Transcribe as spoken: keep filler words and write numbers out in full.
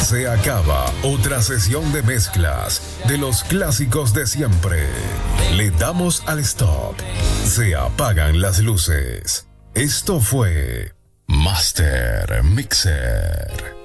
Se acaba otra sesión de mezclas de los clásicos de siempre. Le damos al stop. Se apagan las luces. Esto fue Master Mixer.